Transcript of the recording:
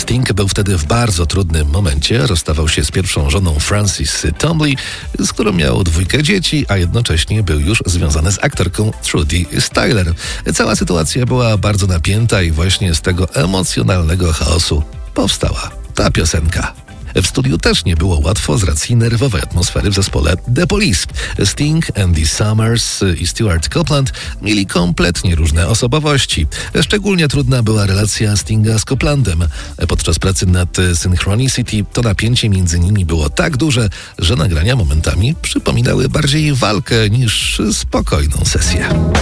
Sting był wtedy w bardzo trudnym momencie. Rozstawał się z pierwszą żoną Francis Tomley, z którą miał 2 dzieci, a jednocześnie był już związany z aktorką Trudy Styler. Cała sytuacja była bardzo napięta i właśnie z tego emocjonalnego chaosu powstała ta piosenka. W studiu też nie było łatwo z racji nerwowej atmosfery w zespole The Police. Sting, Andy Summers i Stuart Copeland mieli kompletnie różne osobowości. Szczególnie trudna była relacja Stinga z Copelandem. Podczas pracy nad Synchronicity to napięcie między nimi było tak duże, że nagrania momentami przypominały bardziej walkę niż spokojną sesję.